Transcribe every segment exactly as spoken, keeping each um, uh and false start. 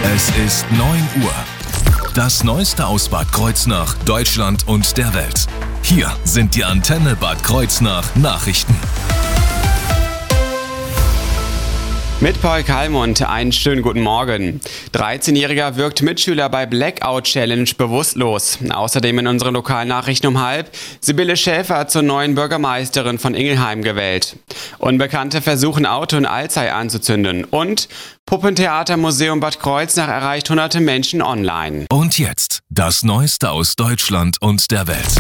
Es ist neun Uhr. Das Neueste aus Bad Kreuznach, Deutschland und der Welt. Hier sind die Antenne Bad Kreuznach Nachrichten. Mit Paul Kalmund, einen schönen guten Morgen. dreizehnjähriger wirkt Mitschüler bei Blackout Challenge bewusstlos. Außerdem in unseren Lokalnachrichten um halb, Sibylle Schäfer zur neuen Bürgermeisterin von Ingelheim gewählt. Unbekannte versuchen Auto in Alzey anzuzünden. Und Puppentheatermuseum Bad Kreuznach erreicht hunderte Menschen online. Und jetzt das Neueste aus Deutschland und der Welt.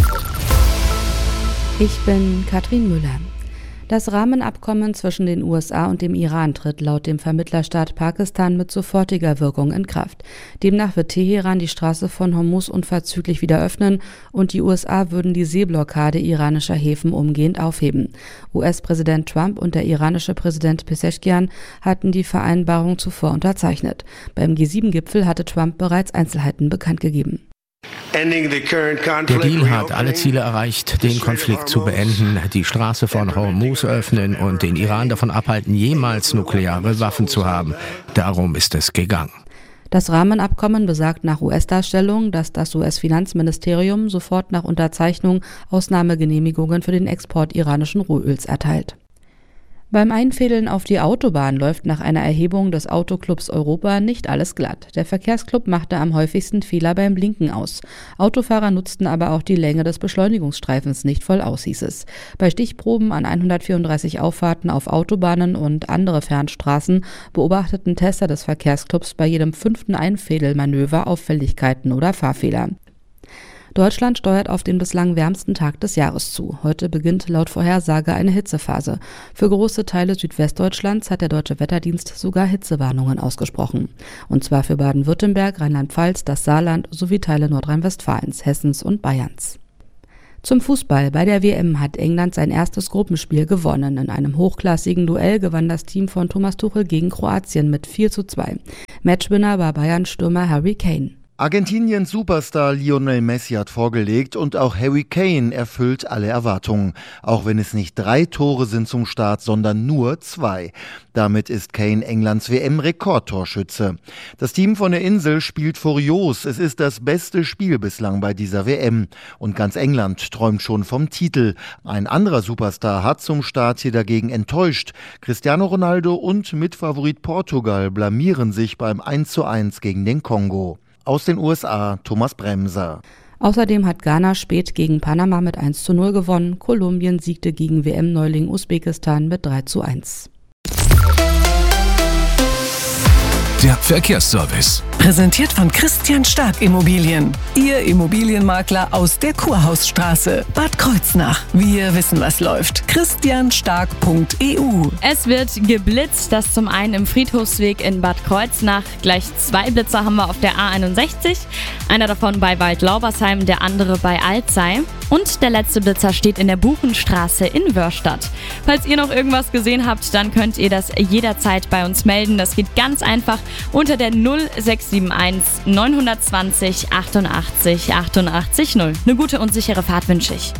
Ich bin Katrin Müller. Das Rahmenabkommen zwischen den U S A und dem Iran tritt laut dem Vermittlerstaat Pakistan mit sofortiger Wirkung in Kraft. Demnach wird Teheran die Straße von Hormuz unverzüglich wieder öffnen und die U S A würden die Seeblockade iranischer Häfen umgehend aufheben. U S-Präsident Trump und der iranische Präsident Pezeshkian hatten die Vereinbarung zuvor unterzeichnet. Beim G sieben Gipfel hatte Trump bereits Einzelheiten bekannt gegeben. Der Deal hat alle Ziele erreicht, den Konflikt zu beenden, die Straße von Hormuz öffnen und den Iran davon abhalten, jemals nukleare Waffen zu haben. Darum ist es gegangen. Das Rahmenabkommen besagt nach U S-Darstellung, dass das U S-Finanzministerium sofort nach Unterzeichnung Ausnahmegenehmigungen für den Export iranischen Rohöls erteilt. Beim Einfädeln auf die Autobahn läuft nach einer Erhebung des Autoclubs Europa nicht alles glatt. Der Verkehrsclub machte am häufigsten Fehler beim Blinken aus. Autofahrer nutzten aber auch die Länge des Beschleunigungsstreifens nicht voll aus, hieß es. Bei Stichproben an hundertvierunddreißig Auffahrten auf Autobahnen und andere Fernstraßen beobachteten Tester des Verkehrsclubs bei jedem fünften Einfädelmanöver Auffälligkeiten oder Fahrfehler. Deutschland steuert auf den bislang wärmsten Tag des Jahres zu. Heute beginnt laut Vorhersage eine Hitzephase. Für große Teile Südwestdeutschlands hat der Deutsche Wetterdienst sogar Hitzewarnungen ausgesprochen. Und zwar für Baden-Württemberg, Rheinland-Pfalz, das Saarland sowie Teile Nordrhein-Westfalens, Hessens und Bayerns. Zum Fußball. Bei der W M hat England sein erstes Gruppenspiel gewonnen. In einem hochklassigen Duell gewann das Team von Thomas Tuchel gegen Kroatien mit vier zu zwei. Matchwinner war Bayern-Stürmer Harry Kane. Argentiniens Superstar Lionel Messi hat vorgelegt und auch Harry Kane erfüllt alle Erwartungen. Auch wenn es nicht drei Tore sind zum Start, sondern nur zwei. Damit ist Kane Englands W M-Rekordtorschütze. Das Team von der Insel spielt furios. Es ist das beste Spiel bislang bei dieser W M. Und ganz England träumt schon vom Titel. Ein anderer Superstar hat zum Start hier dagegen enttäuscht. Cristiano Ronaldo und Mitfavorit Portugal blamieren sich beim eins zu eins gegen den Kongo. Aus den U S A, Thomas Bremser. Außerdem hat Ghana spät gegen Panama mit eins zu null gewonnen. Kolumbien siegte gegen W M-Neuling Usbekistan mit drei zu eins. Der Verkehrsservice. Präsentiert von Christian Stark Immobilien. Ihr Immobilienmakler aus der Kurhausstraße, Bad Kreuznach. Wir wissen, was läuft. christian stark punkt e u. Es wird geblitzt, das zum einen im Friedhofsweg in Bad Kreuznach. Gleich zwei Blitzer haben wir auf der A einundsechzig. Einer davon bei Waldlaubersheim, der andere bei Alzey. Und der letzte Blitzer steht in der Buchenstraße in Wörstadt. Falls ihr noch irgendwas gesehen habt, dann könnt ihr das jederzeit bei uns melden. Das geht ganz einfach unter der null sechs sieben eins neun zwei null achtundachtzig achtundachtzig null. Eine gute und sichere Fahrt wünsche ich.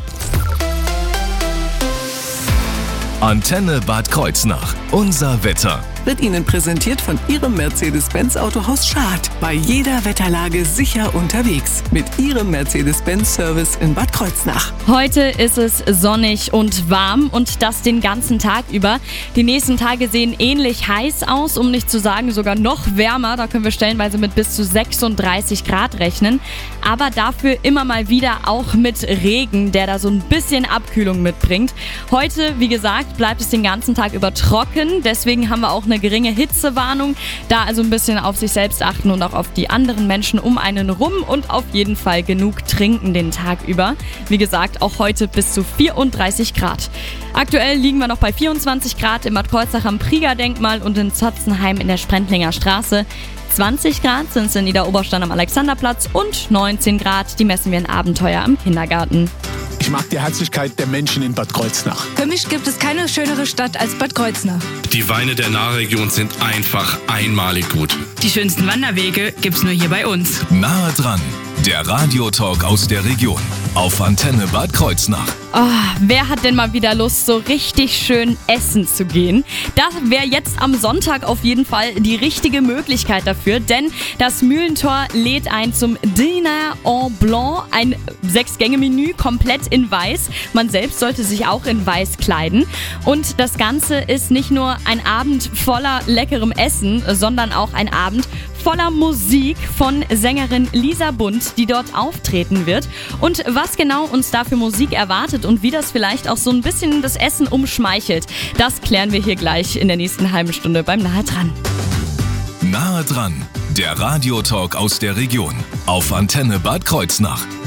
Antenne Bad Kreuznach. Unser Wetter. Wird Ihnen präsentiert von Ihrem Mercedes-Benz Autohaus Schad. Bei jeder Wetterlage sicher unterwegs. Mit Ihrem Mercedes-Benz-Service in Bad Kreuznach. Heute ist es sonnig und warm und das den ganzen Tag über. Die nächsten Tage sehen ähnlich heiß aus, um nicht zu sagen sogar noch wärmer. Da können wir stellenweise mit bis zu sechsunddreißig Grad rechnen. Aber dafür immer mal wieder auch mit Regen, der da so ein bisschen Abkühlung mitbringt. Heute, wie gesagt, bleibt es den ganzen Tag über trocken. Deswegen haben wir auch eine geringe Hitzewarnung. Da also ein bisschen auf sich selbst achten und auch auf die anderen Menschen um einen rum und auf jeden Fall genug trinken den Tag über. Wie gesagt, auch heute bis zu vierunddreißig Grad. Aktuell liegen wir noch bei vierundzwanzig Grad im Bad Kreuznach am Prieger-Denkmal und in Zotzenheim in der Sprendlinger Straße. zwanzig Grad sind es in Niederoberstein am Alexanderplatz und neunzehn Grad, die messen wir in Abenteuer am Kindergarten. Ich mag die Herzlichkeit der Menschen in Bad Kreuznach. Für mich gibt es keine schönere Stadt als Bad Kreuznach. Die Weine der Nahregion sind einfach einmalig gut. Die schönsten Wanderwege gibt's nur hier bei uns. Nahe dran, der Radiotalk aus der Region. auf Antenne Bad Kreuznach. Oh, wer hat denn mal wieder Lust, so richtig schön essen zu gehen? Das wäre jetzt am Sonntag auf jeden Fall die richtige Möglichkeit dafür, denn das Mühlentor lädt ein zum Dîner en Blanc, ein Sechs-Gänge-Menü komplett in Weiß. Man selbst sollte sich auch in Weiß kleiden. Und das Ganze ist nicht nur ein Abend voller leckerem Essen, sondern auch ein Abend voller Musik von Sängerin Lisa Bund, die dort auftreten wird. Und was genau uns da für Musik erwartet und wie das vielleicht auch so ein bisschen das Essen umschmeichelt, das klären wir hier gleich in der nächsten halben Stunde beim Nahe dran. Nahe dran, der Radiotalk aus der Region auf Antenne Bad Kreuznach.